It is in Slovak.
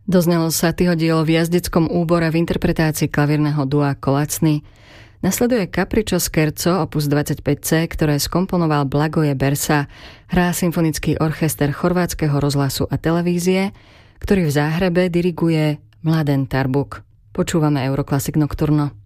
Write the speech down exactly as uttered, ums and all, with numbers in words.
Doznelo Sattyho dielo v jazdeckom úbore v interpretácii klavírneho dua Kolacny. Nasleduje Capriccio Scherzo opus dvadsaťpäť cé, ktoré skomponoval Blagoje Bersa, hrá symfonický orchester chorvátskeho rozhlasu a televízie, ktorý v Záhrebe diriguje Mladen Tarbuk. Počúvame Euroclassic Nocturno.